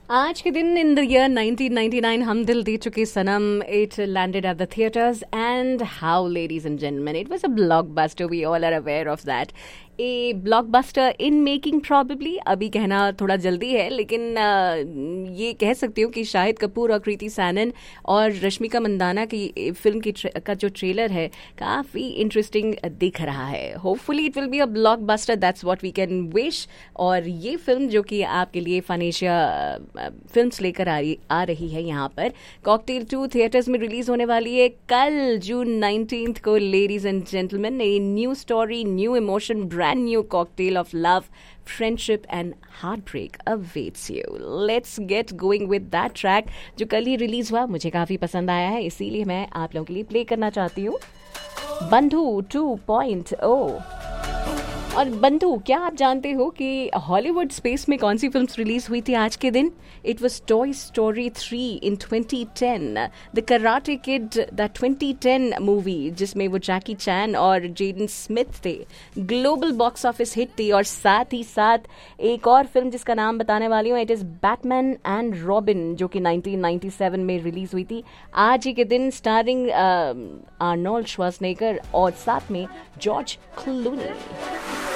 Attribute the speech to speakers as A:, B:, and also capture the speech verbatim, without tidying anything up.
A: आज के दिन in the year nineteen ninety nine हम दिल दे चुके सनम it landed at the theatres and how ladies and gentleman it was a blockbuster we all are aware of that A blockbuster in making probably अभी कहना थोड़ा जल्दी है लेकिन आ, ये कह सकती हूँ कि शाहिद कपूर और कृति सैनन और रश्मिका मंदाना की फिल्म की का जो ट्रेलर है काफ़ी इंटरेस्टिंग दिख रहा है. Hopefully it will be a blockbuster that's what we can wish. और ये फिल्म जो कि आपके लिए फनेशिया फिल्म्स लेकर आ रही आ रही है यहाँ पर कॉकटेल टू थिएटर्स में रिलीज होने वाली है कल जून नाइनटीन्थ को. Ladies and gentleman, a new story, new emotion, brand new cocktail of love, friendship and heartbreak awaits you. Let's get going with that track जो कल ही रिलीज हुआ. मुझे काफी पसंद आया है, इसीलिए मैं आप लोगों के लिए प्ले करना चाहती हूँ. बंधु टू पॉइंट ओ. और बंधु, क्या आप जानते हो कि हॉलीवुड स्पेस में कौन सी फिल्म रिलीज हुई थी आज के दिन? It was toy story three in twenty ten. The karate kid, the twenty ten movie जिसमें वो जैकी चैन और जेडन स्मिथ थे, ग्लोबल बॉक्स ऑफिस हिट थी. और साथ ही साथ एक और फिल्म जिसका नाम बताने वाली हूँ, it is Batman and robin, जो कि नाइनटीन नाइंटी सेवन में रिलीज हुई थी आज ही के दिन, स्टारिंग आर्नोल्ड श्वार्ज़नेगर और साथ में जॉर्ज क्लूनी.